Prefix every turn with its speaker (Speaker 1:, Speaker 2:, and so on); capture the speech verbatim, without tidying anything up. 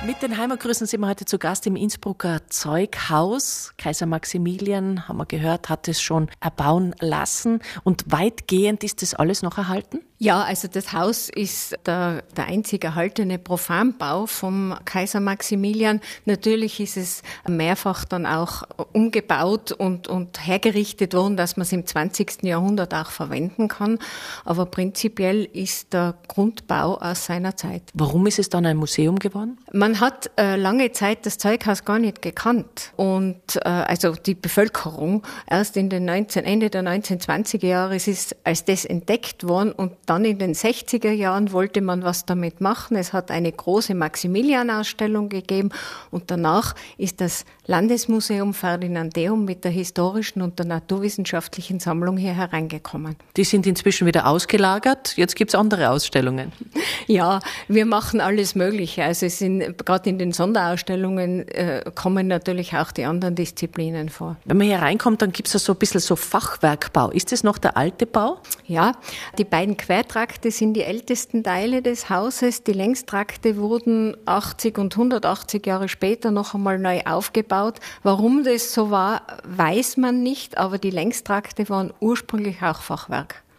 Speaker 1: Mit den Heimatgrüßen sind wir heute zu Gast im Innsbrucker Zeughaus. Kaiser Maximilian, haben wir gehört, hat es schon erbauen lassen. Und weitgehend ist das alles noch erhalten?
Speaker 2: Ja, also das Haus ist der, der einzig erhaltene Profanbau vom Kaiser Maximilian. Natürlich ist es mehrfach dann auch umgebaut und, und hergerichtet worden, dass man es im zwanzigsten Jahrhundert auch verwenden kann. Aber prinzipiell ist der Grundbau aus seiner Zeit.
Speaker 1: Warum ist es dann ein Museum geworden?
Speaker 2: Man hat äh, lange Zeit das Zeughaus gar nicht gekannt. Und äh, also die Bevölkerung, erst in den neunzehn, Ende der neunzehnhundertzwanziger Jahre ist es als das entdeckt worden und dann in den sechziger Jahren wollte man was damit machen. Es hat eine große Maximilian-Ausstellung gegeben und danach ist das Landesmuseum Ferdinandeum mit der historischen und der naturwissenschaftlichen Sammlung hier hereingekommen.
Speaker 1: Die sind inzwischen wieder ausgelagert. Jetzt gibt's andere Ausstellungen.
Speaker 2: Ja, wir machen alles Mögliche. Also es sind gerade in den Sonderausstellungen äh, kommen natürlich auch die anderen Disziplinen vor.
Speaker 1: Wenn man hier reinkommt, dann gibt's ja so ein bisschen so Fachwerkbau. Ist das noch der alte Bau?
Speaker 2: Ja, die beiden Quertrakte sind die ältesten Teile des Hauses. Die Längstrakte wurden achtzig und hundertachtzig Jahre später noch einmal neu aufgebaut. Warum das so war, weiß man nicht, aber die Längstrakte waren ursprünglich auch Fachwerk.